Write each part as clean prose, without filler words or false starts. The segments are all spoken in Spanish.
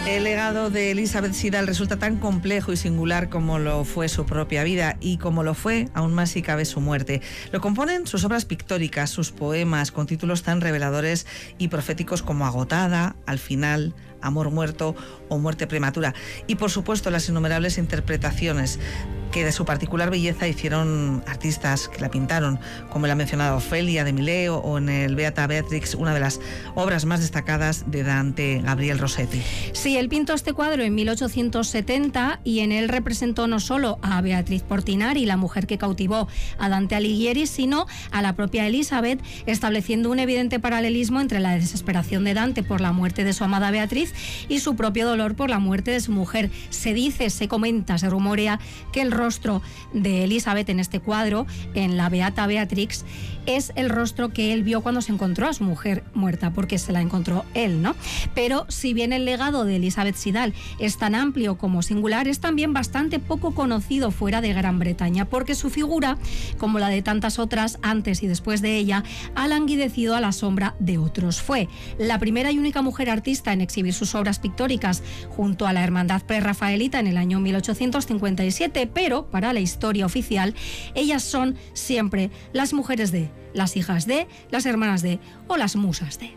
El legado de Elisabeth Siddal resulta tan complejo y singular como lo fue su propia vida y como lo fue, aún más si cabe, su muerte. Lo componen sus obras pictóricas, sus poemas, con títulos tan reveladores y proféticos como Agotada, Al final, Amor muerto o Muerte prematura. Y por supuesto las innumerables interpretaciones que de su particular belleza hicieron artistas que la pintaron, como la mencionada Ofelia de Millet o en el Beata Beatrix, una de las obras más destacadas de Dante Gabriel Rossetti. Sí, él pintó este cuadro en 1870 y en él representó no solo a Beatriz Portinari, la mujer que cautivó a Dante Alighieri, sino a la propia Elisabeth, estableciendo un evidente paralelismo entre la desesperación de Dante por la muerte de su amada Beatriz y su propio dolor por la muerte de su mujer. Se dice, se comenta, se rumorea que el rostro de Elisabeth en este cuadro, en la Beata Beatrix, es el rostro que él vio cuando se encontró a su mujer muerta, porque se la encontró él, ¿no? Pero si bien el legado de Elisabeth Siddal es tan amplio como singular, es también bastante poco conocido fuera de Gran Bretaña, porque su figura, como la de tantas otras antes y después de ella, ha languidecido a la sombra de otros. Fue la primera y única mujer artista en exhibir sus obras pictóricas junto a la Hermandad Prerrafaelita en el año 1857, pero para la historia oficial, ellas son siempre las mujeres de, las hijas de, las hermanas de o las musas de.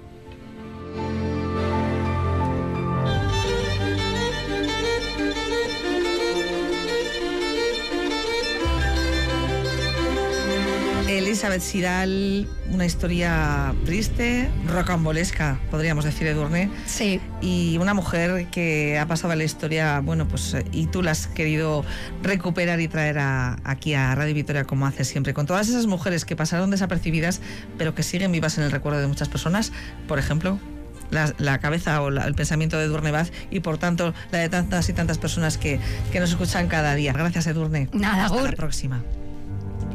Elisabeth Siddal, una historia triste, rocambolesca, podríamos decir, Edurne. Sí. Y una mujer que ha pasado a la historia, bueno, pues, y tú la has querido recuperar y traer aquí a Radio Vitoria, como haces siempre, con todas esas mujeres que pasaron desapercibidas, pero que siguen vivas en el recuerdo de muchas personas, por ejemplo, la cabeza o el pensamiento de Edurne Baz y por tanto la de tantas y tantas personas que nos escuchan cada día. Gracias, Edurne. Nada, hasta la próxima.